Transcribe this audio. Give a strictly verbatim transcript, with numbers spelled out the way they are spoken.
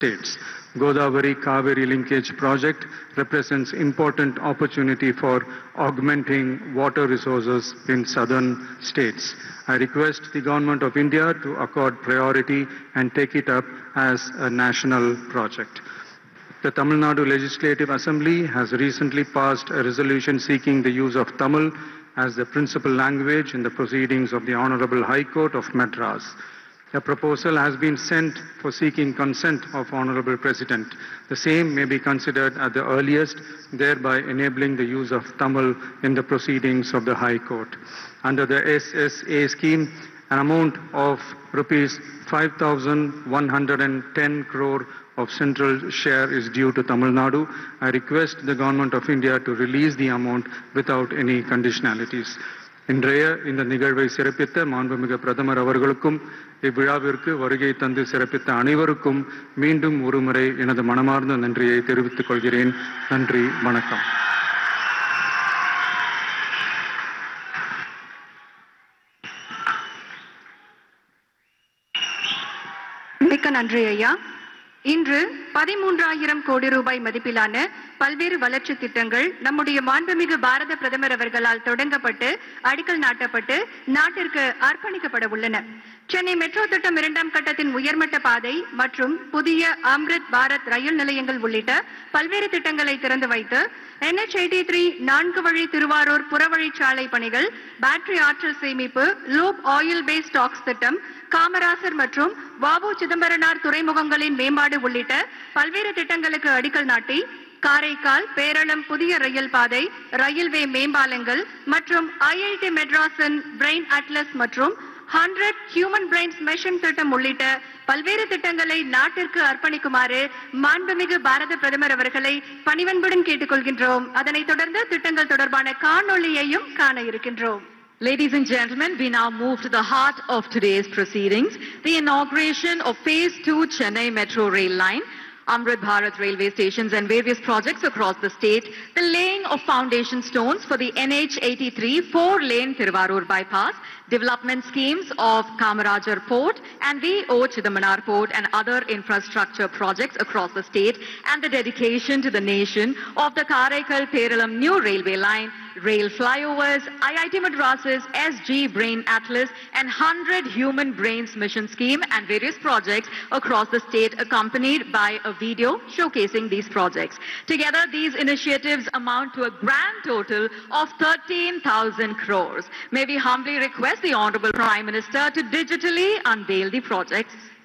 states. Godavari Kaveri linkage project represents important opportunity for augmenting water resources in southern states. I request the Government of India to accord priority and take it up as a national project. The Tamil Nadu Legislative Assembly has recently passed a resolution seeking the use of Tamil as the principal language in the proceedings of the Honorable High Court of Madras. A proposal has been sent for seeking consent of Honorable President. The same may be considered at the earliest, thereby enabling the use of Tamil in the proceedings of the High Court. Under the S S A scheme, an amount of rupees five thousand one hundred ten crore of central share is due to Tamil Nadu. I request the Government of India to release the amount without any conditionalities. இன்றைய இந்த நிகழ்வை சிறப்பித்த மாண்புமிகு பிரதமர் அவர்களுக்கும் இவ்விழாவிற்கு வருகை தந்து சிறப்பித்த அனைவருக்கும் மீண்டும் ஒருமுறை எனது மனமார்ந்த நன்றியை தெரிவித்துக் கொள்கிறேன். நன்றி, வணக்கம். மிக்க நன்றி ஐயா. இன்று பதிமூன்றாயிரம் கோடி ரூபாய் மதிப்பிலான பல்வேறு வளர்ச்சி திட்டங்கள் நம்முடைய மாண்புமிகு பாரத பிரதமர் அவர்களால் தொடங்கப்பட்டு அடிக்கல் நாட்டப்பட்டு நாட்டிற்கு அர்ப்பணிக்கப்பட உள்ளன. சென்னை மெட்ரோ திட்டம் இரண்டாம் கட்டத்தின் உயர்மட்ட பாதை மற்றும் புதிய அம்ரித் பாரத் ரயில் நிலையங்கள் உள்ளிட்ட பல்வேறு திட்டங்களை திறந்து வைத்து என் எச் எண்பத்தி மூன்று நான்கு வழி திருவாரூர் புறவழிச்சாலை பணிகள், பேட்டரி ஆற்றல் சேமிப்பு, லூப் ஆயில் பேஸ் ஸ்டாக்ஸ் திட்டம், காமராசர் மற்றும் வாவு சிதம்பரனார் துறைமுகங்களின் மேம்பாடு உள்ளிட்ட பல்வேறு திட்டங்களுக்கு அடிக்கல் நாட்டி காரைக்கால் பேரளம் புதிய ரயில் பாதை, ரயில்வே மேம்பாலங்கள் மற்றும் ஐ ஐ டி மெட்ராஸின் பிரெயின் அட்லஸ் மற்றும் ஹண்ட்ரட் ஹியூமன் பிரெயின்ஸ் மெஷின் திட்டம் உள்ளிட்ட பல்வேறு திட்டங்களை நாட்டிற்கு அர்ப்பணிக்குமாறு மாண்புமிகு பாரத பிரதமர் அவர்களை பணிவன்புடன் கேட்டுக்கொள்கின்றோம். அதனைத் தொடர்ந்து திட்டங்கள் தொடர்பான காணொளியையும் காண இருக்கின்றோம். Ladies and gentlemen, we now move to the heart of today's proceedings, the inauguration of Phase two Chennai Metro Rail Line, Amrit Bharat railway stations and various projects across the state, the laying of foundation stones for the N H eighty-three four-lane Thiruvarur bypass, development schemes of Kamarajar Port and V O Chidambanar Port and other infrastructure projects across the state, and the dedication to the nation of the Karaikal Peralam new railway line, rail flyovers, I I T Madras's S G Brain Atlas and one hundred Human Brains Mission Scheme and various projects across the state, accompanied by a video showcasing these projects. Together, these initiatives amount to a grand total of thirteen thousand crores. May we humbly request the Honorable Prime Minister to digitally unveil the projects.